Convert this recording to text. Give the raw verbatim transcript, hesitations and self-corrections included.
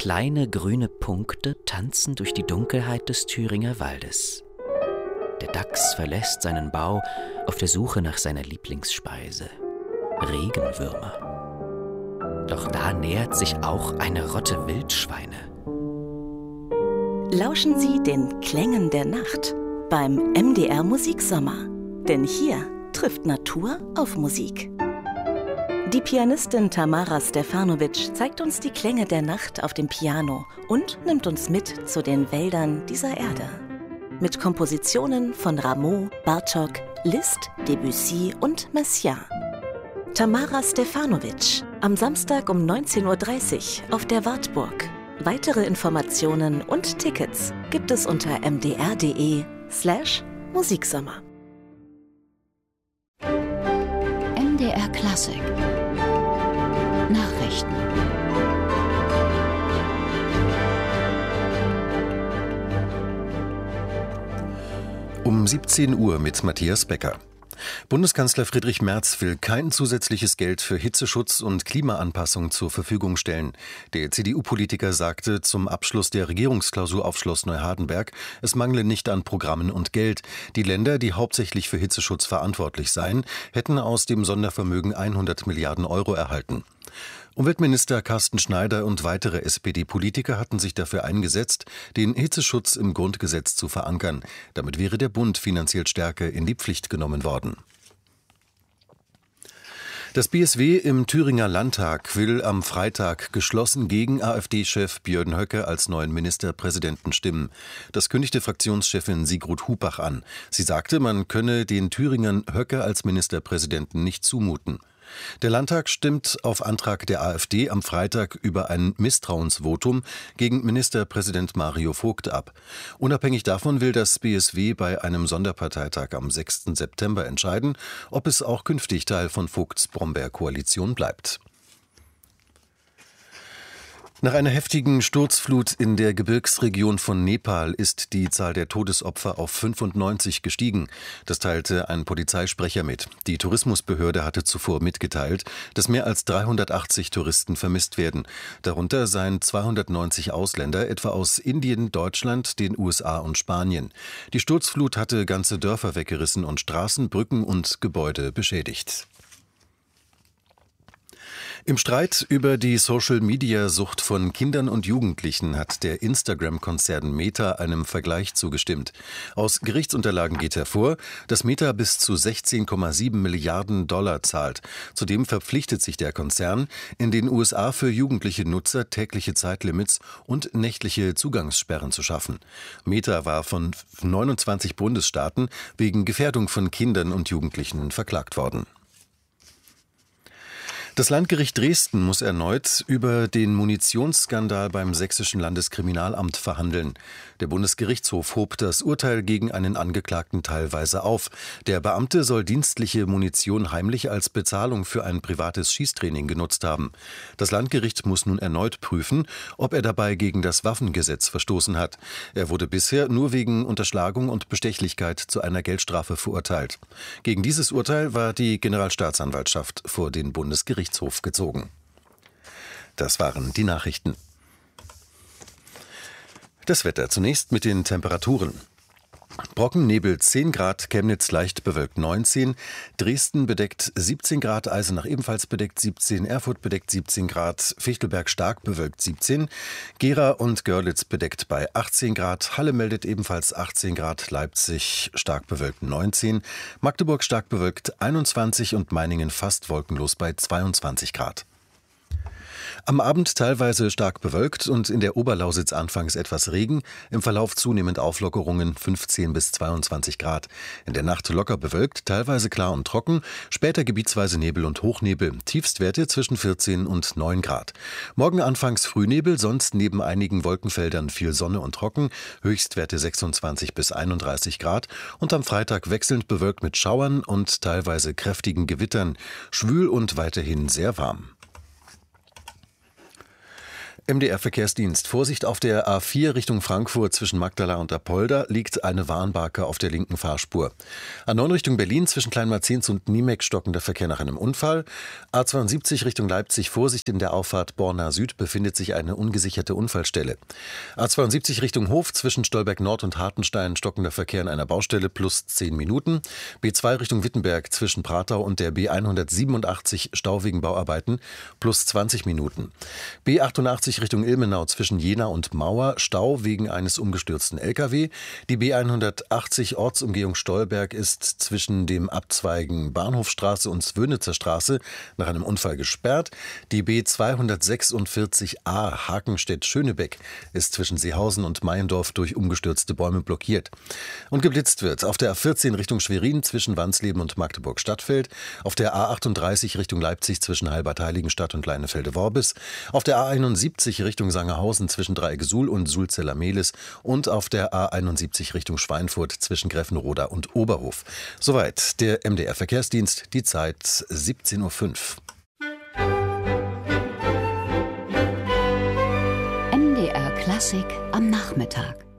Kleine grüne Punkte tanzen durch die Dunkelheit des Thüringer Waldes. Der Dachs verlässt seinen Bau auf der Suche nach seiner Lieblingsspeise: Regenwürmer. Doch da nähert sich auch eine Rotte Wildschweine. Lauschen Sie den Klängen der Nacht beim M D R Musiksommer. Denn hier trifft Natur auf Musik. Die Pianistin Tamara Stefanovic zeigt uns die Klänge der Nacht auf dem Piano und nimmt uns mit zu den Wäldern dieser Erde. Mit Kompositionen von Rameau, Bartók, Liszt, Debussy und Messiaen. Tamara Stefanovic, am Samstag um neunzehn Uhr dreißig auf der Wartburg. Weitere Informationen und Tickets gibt es unter mdr.de slash Musiksommer. M D R Klassik Nachrichten. Um siebzehn Uhr mit Matthias Becker. Bundeskanzler Friedrich Merz will kein zusätzliches Geld für Hitzeschutz und Klimaanpassung zur Verfügung stellen. Der C D U-Politiker sagte zum Abschluss der Regierungsklausur auf Schloss Neuhardenberg, es mangle nicht an Programmen und Geld. Die Länder, die hauptsächlich für Hitzeschutz verantwortlich seien, hätten aus dem Sondervermögen hundert Milliarden Euro erhalten. Umweltminister Carsten Schneider und weitere S P D-Politiker hatten sich dafür eingesetzt, den Hitzeschutz im Grundgesetz zu verankern. Damit wäre der Bund finanziell stärker in die Pflicht genommen worden. Das B S W im Thüringer Landtag will am Freitag geschlossen gegen AfD-Chef Björn Höcke als neuen Ministerpräsidenten stimmen. Das kündigte Fraktionschefin Sigrud Hubach an. Sie sagte, man könne den Thüringern Höcke als Ministerpräsidenten nicht zumuten. Der Landtag stimmt auf Antrag der AfD am Freitag über ein Misstrauensvotum gegen Ministerpräsident Mario Vogt ab. Unabhängig davon will das B S W bei einem Sonderparteitag am sechsten September entscheiden, ob es auch künftig Teil von Vogts Brombeer-Koalition bleibt. Nach einer heftigen Sturzflut in der Gebirgsregion von Nepal ist die Zahl der Todesopfer auf fünfundneunzig gestiegen. Das teilte ein Polizeisprecher mit. Die Tourismusbehörde hatte zuvor mitgeteilt, dass mehr als dreihundertachtzig Touristen vermisst werden. Darunter seien zweihundertneunzig Ausländer, etwa aus Indien, Deutschland, den U S A und Spanien. Die Sturzflut hatte ganze Dörfer weggerissen und Straßen, Brücken und Gebäude beschädigt. Im Streit über die Social-Media-Sucht von Kindern und Jugendlichen hat der Instagram-Konzern Meta einem Vergleich zugestimmt. Aus Gerichtsunterlagen geht hervor, dass Meta bis zu sechzehn Komma sieben Milliarden Dollar zahlt. Zudem verpflichtet sich der Konzern, in den U S A für jugendliche Nutzer tägliche Zeitlimits und nächtliche Zugangssperren zu schaffen. Meta war von neunundzwanzig Bundesstaaten wegen Gefährdung von Kindern und Jugendlichen verklagt worden. Das Landgericht Dresden muss erneut über den Munitionsskandal beim Sächsischen Landeskriminalamt verhandeln. Der Bundesgerichtshof hob das Urteil gegen einen Angeklagten teilweise auf. Der Beamte soll dienstliche Munition heimlich als Bezahlung für ein privates Schießtraining genutzt haben. Das Landgericht muss nun erneut prüfen, ob er dabei gegen das Waffengesetz verstoßen hat. Er wurde bisher nur wegen Unterschlagung und Bestechlichkeit zu einer Geldstrafe verurteilt. Gegen dieses Urteil war die Generalstaatsanwaltschaft vor den Bundesgerichtshof gezogen. Das waren die Nachrichten. Das Wetter zunächst mit den Temperaturen. Brockennebel zehn Grad, Chemnitz leicht bewölkt neunzehn, Dresden bedeckt siebzehn Grad, Eisenach ebenfalls bedeckt siebzehn, Erfurt bedeckt siebzehn Grad, Fichtelberg stark bewölkt siebzehn, Gera und Görlitz bedeckt bei achtzehn Grad, Halle meldet ebenfalls achtzehn Grad, Leipzig stark bewölkt neunzehn, Magdeburg stark bewölkt einundzwanzig und Meiningen fast wolkenlos bei zweiundzwanzig Grad. Am Abend teilweise stark bewölkt und in der Oberlausitz anfangs etwas Regen, im Verlauf zunehmend Auflockerungen fünfzehn bis zweiundzwanzig Grad. In der Nacht locker bewölkt, teilweise klar und trocken, später gebietsweise Nebel und Hochnebel, Tiefstwerte zwischen vierzehn und neun Grad. Morgen anfangs Frühnebel, sonst neben einigen Wolkenfeldern viel Sonne und trocken, Höchstwerte sechsundzwanzig bis einunddreißig Grad und am Freitag wechselnd bewölkt mit Schauern und teilweise kräftigen Gewittern, schwül und weiterhin sehr warm. M D R-Verkehrsdienst. Vorsicht auf der A vier Richtung Frankfurt zwischen Magdala und Apolda liegt eine Warnbarke auf der linken Fahrspur. A neun Richtung Berlin zwischen Kleinmarzienz und Niemek stockender Verkehr nach einem Unfall. A zweiundsiebzig Richtung Leipzig. Vorsicht, in der Auffahrt Borna Süd befindet sich eine ungesicherte Unfallstelle. A zweiundsiebzig Richtung Hof zwischen Stolberg Nord und Hartenstein stockender Verkehr in einer Baustelle plus zehn Minuten. B zwei Richtung Wittenberg zwischen Pratau und der B hundertsiebenundachtzig Stau wegen Bauarbeiten plus zwanzig Minuten. B achtundachtzig Richtung Ilmenau zwischen Jena und Mauer, Stau wegen eines umgestürzten L K W. Die B hundertachtzig Ortsumgehung Stolberg ist zwischen dem Abzweigen Bahnhofstraße und Zwönitzer Straße nach einem Unfall gesperrt. Die B zweihundertsechsundvierzig A Hakenstedt-Schönebeck ist zwischen Seehausen und Meiendorf durch umgestürzte Bäume blockiert. Und geblitzt wird auf der A vierzehn Richtung Schwerin zwischen Wansleben und Magdeburg-Stadtfeld, auf der A achtunddreißig Richtung Leipzig zwischen Halbert-Heiligenstadt und Leinefelde-Worbis, auf der A einundsiebzig Richtung Sangerhausen zwischen Dreieck-Suhl und Sulzeller-Mehlis und auf der A einundsiebzig Richtung Schweinfurt zwischen Greffenroda und Oberhof. Soweit der M D R-Verkehrsdienst, die Zeit siebzehn Uhr fünf. M D R Klassik am Nachmittag.